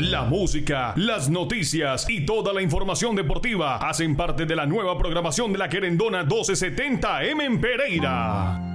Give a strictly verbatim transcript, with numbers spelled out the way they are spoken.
La música, las noticias y toda la información deportiva hacen parte de la nueva programación de la Querendona doce setenta M en Pereira.